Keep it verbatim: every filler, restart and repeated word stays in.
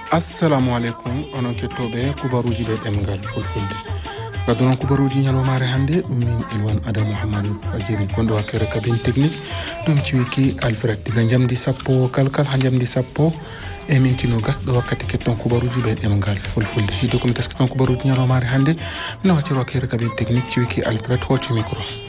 assalamu alaikum onon kettoɓe kubaruji ɓe ɗemgal fulfulde gaddo noon kubaruji ñalomare hannde ɗum min Elwan Ada Mouhamadou Fajiri gonɗo wakkere cabine technique ɗum ciwiki Alfred diga jamdi sappo kalkal ha jamdi sappo e mintino gasɗo wakkati ketton kubaruji ɓe ɗemgal fulfulde hidde komi gaskiton kubaruji ñalomare hannde mina wacciro wakkere cabine technique ciwiki Alfred hocci micro